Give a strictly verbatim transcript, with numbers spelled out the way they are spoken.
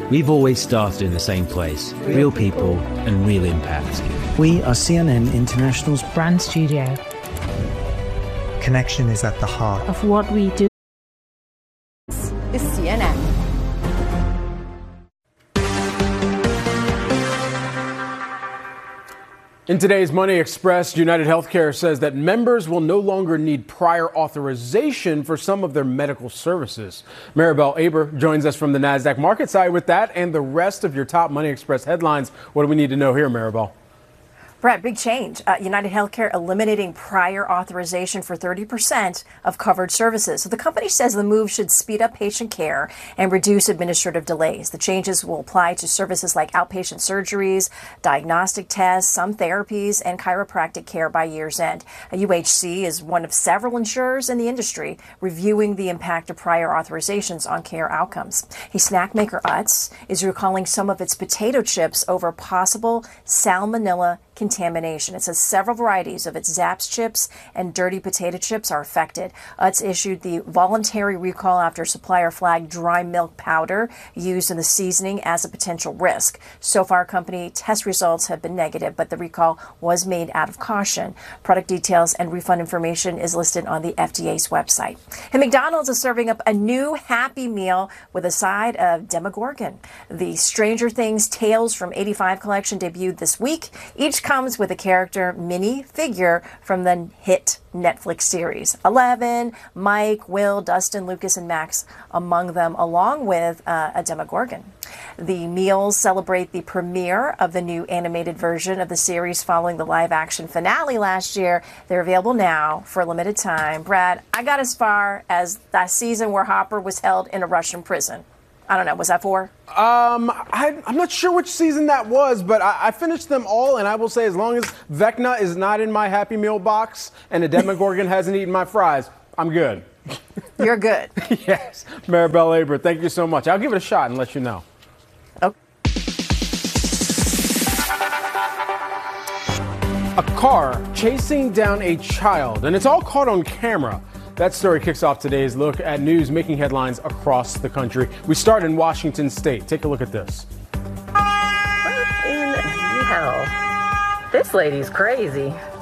We've always started in the same place, real people and real impact. We are C N N International's brand studio. Connection is at the heart of what we do. This is C N N. In today's Money Express, United Healthcare says that members will no longer need prior authorization for some of their medical services. Maribel Aber joins us from the NASDAQ market side with that and the rest of your top Money Express headlines. What do we need to know here, Maribel? Brett, big change. Uh, United Healthcare eliminating prior authorization for thirty percent of covered services. So the company says the move should speed up patient care and reduce administrative delays. The changes will apply to services like outpatient surgeries, diagnostic tests, some therapies, and chiropractic care by year's end. Uh, U H C is one of several insurers in the industry reviewing the impact of prior authorizations on care outcomes. A snack maker Utz is recalling some of its potato chips over possible salmonella contamination. It says several varieties of its Zapp's chips and dirty potato chips are affected. Utz issued the voluntary recall after supplier flagged dry milk powder used in the seasoning as a potential risk. So far, company test results have been negative, but the recall was made out of caution. Product details and refund information is listed on the F D A's website. And McDonald's is serving up a new Happy Meal with a side of Demogorgon. The Stranger Things Tales from eighty-five collection debuted this week. Each comes with a character mini figure from the hit Netflix series. Eleven, Mike, Will, Dustin, Lucas, and Max among them, along with uh, a Demogorgon. The meals celebrate the premiere of the new animated version of the series following the live-action finale last year. They're available now for a limited time. Brad, I got as far as that season where Hopper was held in a Russian prison. I don't know. Was that four? Um, I, I'm not sure which season that was, but I, I finished them all, and I will say as long as Vecna is not in my Happy Meal box and a Demogorgon hasn't eaten my fries, I'm good. You're good. Yes. Maribel Aber, thank you so much. I'll give it a shot and let you know. Okay. A car chasing down a child, and it's all caught on camera. That story kicks off today's look at news making headlines across the country. We start in Washington State. Take a look at this. What in hell? This lady's crazy.